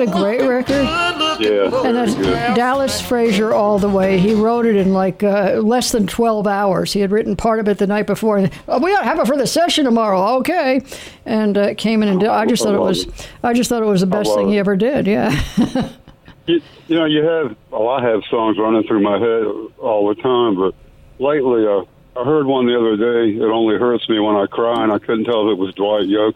a great record? Yeah. And that's Dallas Frazier all the way. He wrote it in like less than 12 hours. He had written part of it the night before. And, we ought to have it for the session tomorrow. Okay, and came in and did. I just thought it was the best thing he ever did. Yeah. You know, I have songs running through my head all the time, but lately I heard one the other day. It only hurts me when I cry, and I couldn't tell if it was Dwight Yoakam